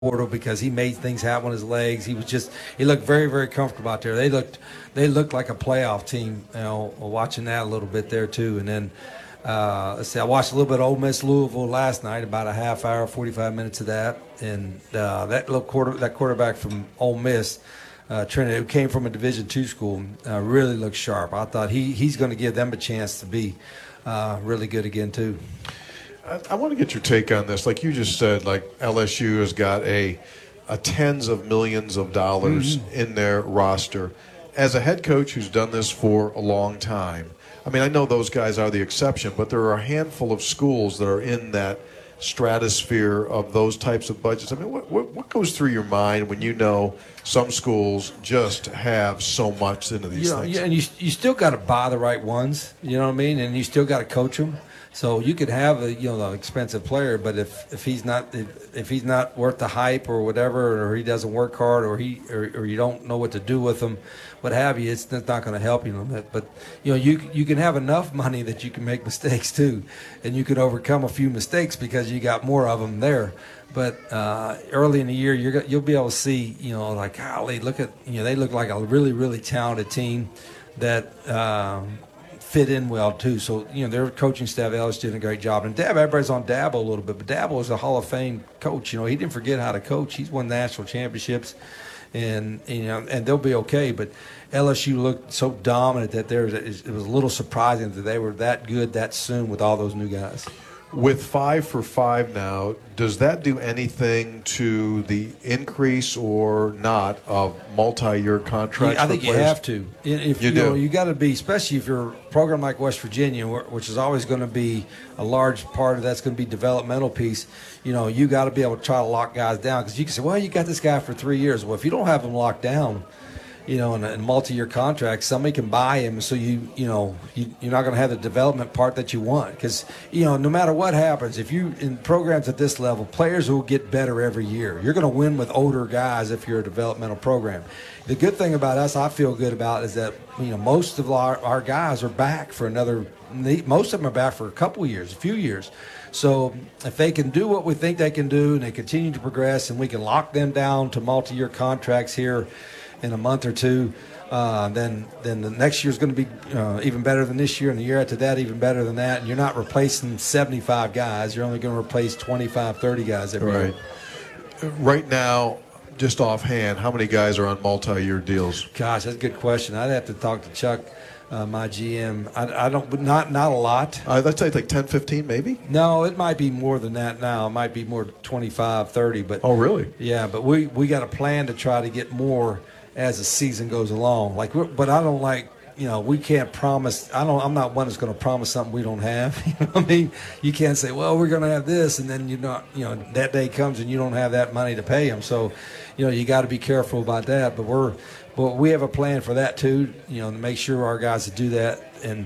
portal because he made things happen with his legs. He looked very, very comfortable out there. They looked like a playoff team, watching that a little bit there too. And then let's see, I watched a little bit of Ole Miss Louisville last night, about a half hour, 45 minutes of that. And that quarterback from Ole Miss, Trinity, who came from a Division II school, really looked sharp. I thought he's going to give them a chance to be really good again too. I want to get your take on this. Like you just said, like LSU has got a tens of millions of dollars in their roster. As a head coach who's done this for a long time, I mean, I know those guys are the exception, but there are a handful of schools that are in that stratosphere of those types of budgets. I mean, what goes through your mind when you know some schools just have so much into these things? Yeah, and you still got to buy the right ones, you know what I mean? And you still got to coach them. So you could have the expensive player, but if he's not worth the hype or whatever, or he doesn't work hard, or you don't know what to do with him, what have you, it's not going to help you. But you can have enough money that you can make mistakes too, and you can overcome a few mistakes because you got more of them there. But early in the year, you'll be able to see, like, golly, look at, they look like a really, really talented team that fit in well too. So their coaching staff, Ellis, did a great job. And everybody's on Dabo a little bit, but Dabo is a Hall of Fame coach. He didn't forget how to coach. He's won national championships, and they'll be okay. But LSU looked so dominant that it was a little surprising that they were that good that soon with all those new guys. With 5 for 5 now, does that do anything to the increase or not of multi-year contracts? I think you have to. If you do. You got to be, especially if you're a program like West Virginia, which is always going to be a large part of that's going to be developmental piece. You got to be able to try to lock guys down, because you can say, well, you got this guy for 3 years. Well, if you don't have him locked down, in a multi-year contract, somebody can buy him, so you're not going to have the development part that you want. Because no matter what happens, if you in programs at this level, players will get better every year. You're going to win with older guys if you're a developmental program. The good thing about us, I feel good about, is that most of our guys are back for most of them are back for a few years. So if they can do what we think they can do, and they continue to progress, and we can lock them down to multi-year contracts here in a month or two, then the next year is going to be even better than this year, and the year after that even better than that. And you're not replacing 75 guys. You're only going to replace 25, 30 guys every year. Right now, just offhand, how many guys are on multi-year deals? Gosh, that's a good question. I'd have to talk to Chuck, my GM. I don't, not a lot. I'd say like 10, 15 maybe? No, it might be more than that now. It might be more 25, 30. But oh, really? Yeah, but we got a plan to try to get more as the season goes along. But I don't we can't promise. I'm not one that's going to promise something we don't have. You know what I mean? You can't say, well, we're going to have this, and then that day comes and you don't have that money to pay them. So, you got to be careful about that. But we have a plan for that too. To make sure our guys do that, and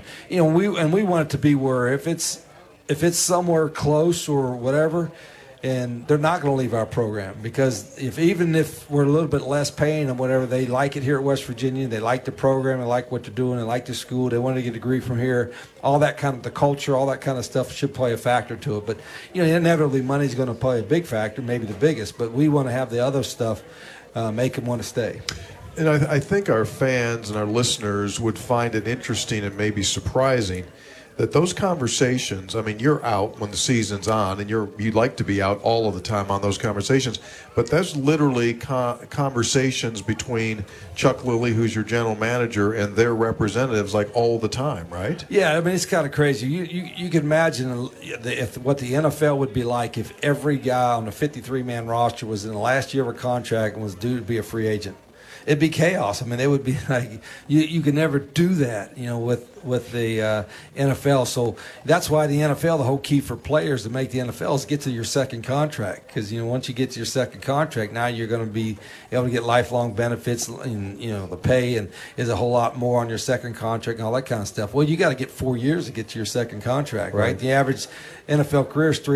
we want it to be where if it's somewhere close or whatever, and they're not going to leave our program, because even if we're a little bit less paying and whatever, they like it here at West Virginia. They like the program. They like what they're doing. They like the school. They want to get a degree from here. All that kind of the culture, all that kind of stuff should play a factor to it. But inevitably, money's going to play a big factor, maybe the biggest. But we want to have the other stuff make them want to stay. And I think our fans and our listeners would find it interesting and maybe surprising that those conversations, I mean, you're out when the season's on, and you'd like to be out all of the time on those conversations, but that's literally conversations between Chuck Lilly, who's your general manager, and their representatives, like, all the time, right? Yeah, I mean, it's kind of crazy. You can imagine what the NFL would be like if every guy on the 53-man roster was in the last year of a contract and was due to be a free agent. It'd be chaos. I mean, it would be like you could never do that, with the NFL. So that's why the NFL, the whole key for players to make the NFL is get to your second contract, because once you get to your second contract, now you're going to be able to get lifelong benefits, and the pay and is a whole lot more on your second contract and all that kind of stuff. Well, you got to get 4 years to get to your second contract, right? The average NFL career is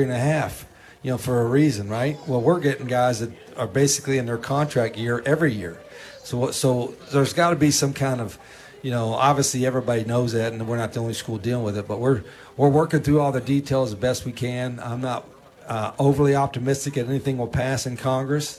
3.5, for a reason, right? Well, we're getting guys that are basically in their contract year every year. So there's got to be some kind of, obviously everybody knows that, and we're not the only school dealing with it, but we're working through all the details the best we can. I'm not overly optimistic that anything will pass in Congress.